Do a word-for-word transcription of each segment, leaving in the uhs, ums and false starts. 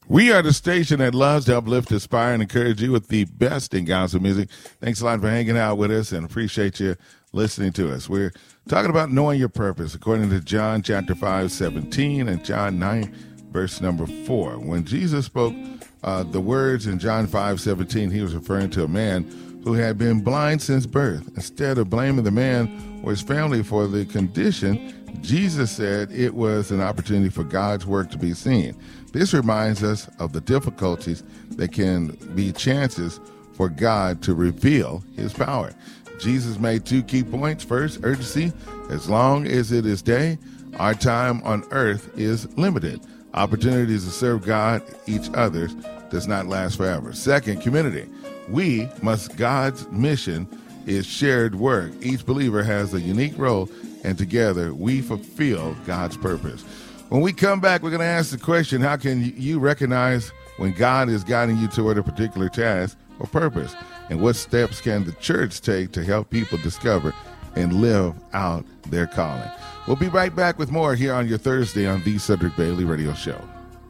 We are the station that loves to uplift, inspire, and encourage you with the best in gospel music. Thanks a lot for hanging out with us and appreciate you listening to us. We're talking about knowing your purpose according to John chapter five, seventeen and John nine, verse number four. When Jesus spoke uh, the words in John five, seventeen, he was referring to a man who had been blind since birth. Instead of blaming the man or his family for the condition, Jesus said it was an opportunity for God's work to be seen. This reminds us of the difficulties that can be chances for God to reveal his power. Jesus made two key points. First, urgency. As long as it is day, our time on earth is limited. Opportunities to serve God, each other, does not last forever. Second, community. We must, God's mission is shared work. Each believer has a unique role, and together we fulfill God's purpose. When we come back, we're going to ask the question, how can you recognize when God is guiding you toward a particular task or purpose? And what steps can the church take to help people discover and live out their calling? We'll be right back with more here on your Thursday on the Cedric Bailey Radio Show.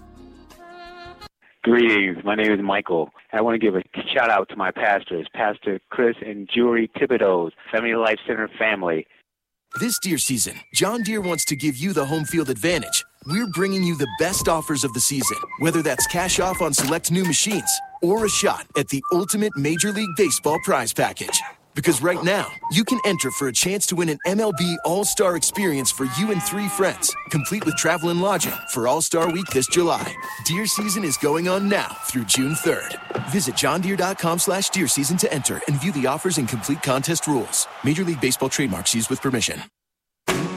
Greetings. My name is Michael. I want to give a shout out to my pastors, Pastor Chris and Jury Thibodeau's Family Life Center family. This deer season, John Deere wants to give you the home field advantage. We're bringing you the best offers of the season, whether that's cash off on select new machines or a shot at the ultimate Major League Baseball prize package. Because right now, you can enter for a chance to win an M L B All-Star experience for you and three friends, complete with travel and lodging for All-Star Week this July. Deer season is going on now through June third. Visit johndeere.com slash deer season to enter and view the offers and complete contest rules. Major League Baseball trademarks used with permission.